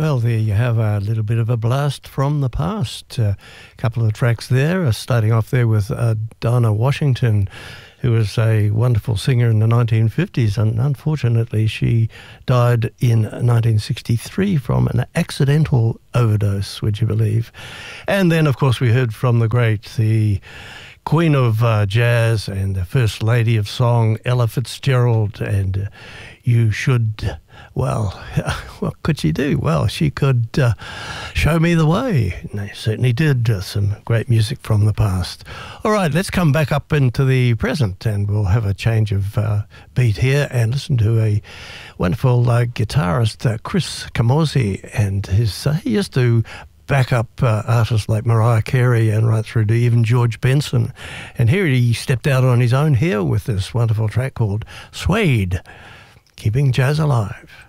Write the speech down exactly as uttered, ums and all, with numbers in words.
Well, there you have a little bit of a blast from the past. A couple of tracks there, uh, starting off there with uh, Dinah Washington, who was a wonderful singer in the nineteen fifties, and unfortunately she died in nineteen sixty-three from an accidental overdose, would you believe? And then, of course, we heard from the great, the Queen of uh, Jazz and the First Lady of Song, Ella Fitzgerald, and uh, you should, well, what could she do? Well, she could uh, show me the way. And they certainly did. Uh, some great music from the past. All right, let's come back up into the present, and we'll have a change of uh, beat here and listen to a wonderful uh, guitarist, uh, Chris Camozzi, and his, uh, he used to back up uh, artists like Mariah Carey and right through to even George Benson. And here he stepped out on his own here with this wonderful track called Suede, keeping jazz alive.